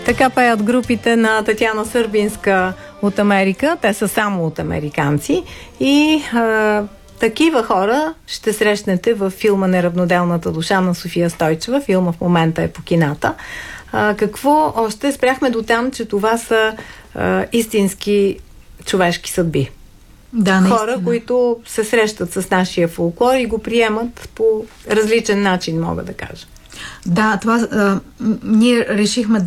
Така пеят групите на Татяна Сърбинска от Америка. Те са само от американци. И такива хора ще срещнете във филма "Неравноделната душа" на София Стойчева. Филма в момента е по кината. Какво още? Спряхме до там, че това са истински човешки съдби. Да, хора, които се срещат с нашия фолклор и го приемат по различен начин, мога да кажа. Да, това ние решихме